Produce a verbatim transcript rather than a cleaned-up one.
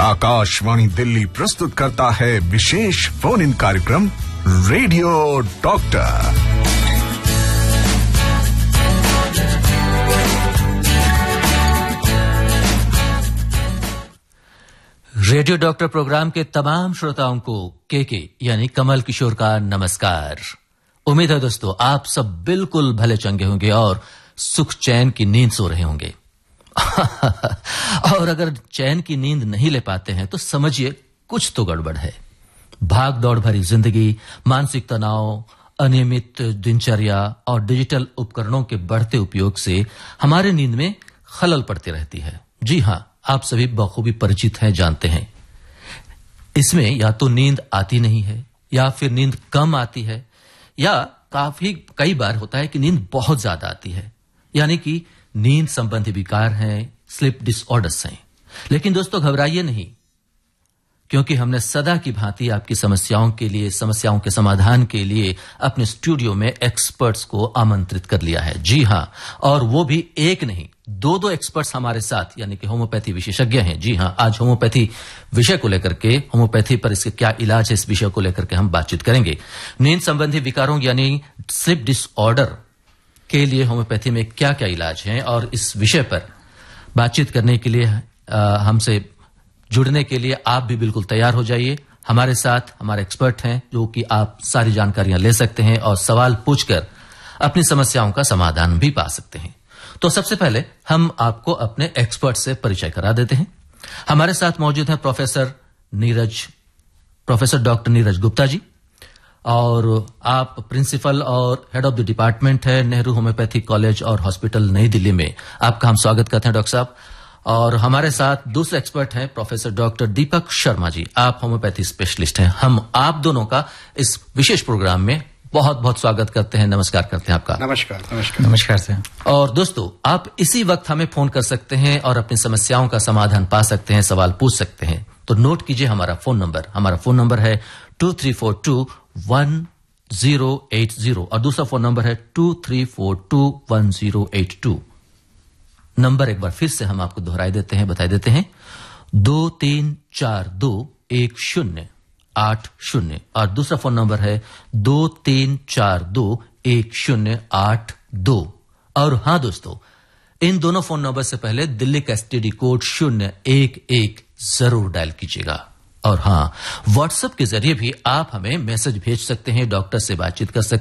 आकाशवाणी दिल्ली प्रस्तुत करता है विशेष फोन इन कार्यक्रम radio doctor. Radio doctor programme के तमाम श्रोताओं को के के यानी कमल किशोर का नमस्कार। उम्मीद है दोस्तों आप सब बिल्कुल भले चंगे होंगे और सुख चैन की नींद सो रहे होंगे। और अगर चैन की नींद नहीं ले पाते हैं तो समझिए कुछ तो गड़बड़ है। भाग दौड़ भरी जिंदगी, मानसिक तनाव, अनियमित दिनचर्या और डिजिटल उपकरणों के बढ़ते उपयोग से हमारे नींद में खलल पड़ती रहती है। जी हां, आप सभी बखूबी परिचित हैं, जानते हैं। इसमें या तो नींद आती नहीं है या फिर नींद कम आती है या काफी कई बार होता है कि नींद बहुत ज्यादा आती है, यानी कि नींद संबंधी विकार हैं, स्लीप डिसऑर्डर्स हैं। लेकिन दोस्तों घबराइए नहीं, क्योंकि हमने सदा की भांति आपकी समस्याओं के लिए, समस्याओं के समाधान के लिए अपने स्टूडियो में एक्सपर्ट्स को आमंत्रित कर लिया है। जी हां, और वो भी एक नहीं, दो दो एक्सपर्ट्स हमारे साथ, यानी कि होम्योपैथी विशेषज्ञ हैं। जी हां, आज होम्योपैथी विषय को लेकर के, होम्योपैथी पर इसके क्या इलाज है, इस विषय को लेकर के हम बातचीत करेंगे। नींद संबंधी विकारों यानी स्लीप डिसऑर्डर के लिए होम्योपैथी में क्या क्या इलाज हैं, और इस विषय पर बातचीत करने के लिए हमसे जुड़ने के लिए आप भी बिल्कुल तैयार हो जाइए। हमारे साथ हमारे एक्सपर्ट हैं जो कि आप सारी जानकारियां ले सकते हैं और सवाल पूछकर अपनी समस्याओं का समाधान भी पा सकते हैं। तो सबसे पहले हम आपको अपने एक्सपर्ट से परिचय करा देते हैं। हमारे साथ मौजूद हैं professor Neeraj professor doctor Neeraj Gupta ji, और आप प्रिंसिपल और हेड ऑफ द डिपार्टमेंट है नेहरू होम्योपैथी कॉलेज और हॉस्पिटल नई दिल्ली में। आपका हम स्वागत करते हैं डॉक्टर साहब। और हमारे साथ दूसरे एक्सपर्ट हैं प्रोफेसर डॉक्टर दीपक शर्मा जी, आप होम्योपैथी स्पेशलिस्ट हैं। हम आप दोनों का इस विशेष प्रोग्राम में बहुत बहुत स्वागत करते हैं, नमस्कार करते हैं आपका। नमस्कार नमस्कार नमस्कार से। और दोस्तों आप इसी वक्त हमें फोन कर सकते हैं और अपनी समस्याओं का समाधान पा सकते हैं, सवाल पूछ सकते हैं। तो नोट कीजिए हमारा फोन नंबर। हमारा फोन नंबर है to three four to one zero eight zero और दूसरा फोन नंबर है to three four to one zero eight to. Number एक बार फिर से हम आपको दोहराई देते हैं, बताई देते हैं, दो तीन चार दो एक शून्य आठ शून्य और दूसरा फोन नंबर है दो तीन चार दो एक शून्य आठ दो। और हां दोस्तों, इन दोनों फोन नंबर से पहले दिल्ली का एसटीडी कोड शून्य एक एक जरूर डायल कीजिएगा। और हां, व्हाट्सएप के जरिए भी आप हमें मैसेज भेज सकते हैं, डॉक्टर से बातचीत कर सकते हैं।